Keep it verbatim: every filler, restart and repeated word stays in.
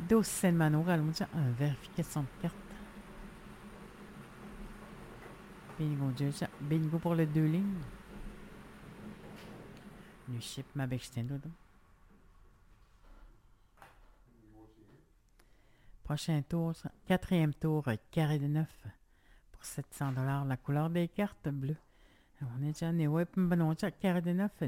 douze Selmano, allons dire euh, vérification de carte. Bingo, déjà. Bingo pour les deux lignes. Nu ship ma bextendo. Prochain tour, quatrième tour, carré de neuf pour sept cents dollars. La couleur des cartes bleues. On est déjà né, ouais, ben non, carré de neuf.